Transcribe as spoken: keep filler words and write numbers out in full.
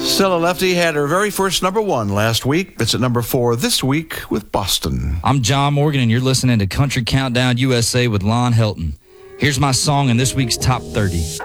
Stella Lefty had her very first number one last week. It's at number four this week with Boston. I'm John Morgan, and you're listening to Country Countdown U S A with Lon Helton. Here's my song in this week's Top thirty.